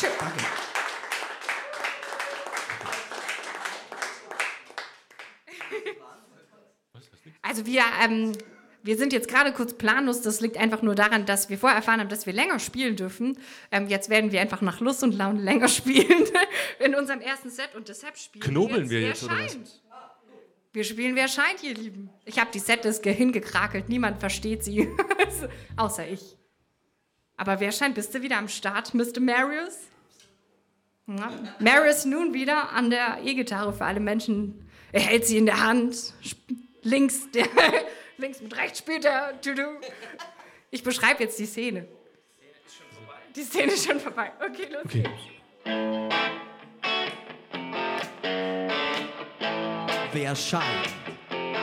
Dankeschön. Danke. Also wir sind jetzt gerade kurz planlos. Das liegt einfach nur daran, dass wir vorher erfahren haben, dass wir länger spielen dürfen. Jetzt werden wir einfach nach Lust und Laune länger spielen in unserem ersten Set. Und deshalb spielen Knobeln wir jetzt oder was? Wir spielen Wer scheint, ihr Lieben. Ich habe die Setliste hingekrakelt. Niemand versteht sie. Außer ich. Aber wer scheint, bist du wieder am Start, Mr. Marius? Ja. Marius nun wieder an der E-Gitarre für alle Menschen. Er hält sie in der Hand. Links mit rechts spielt er. Ich beschreibe jetzt die Szene. Die Szene ist schon vorbei. Okay, los geht's. Wer scheint?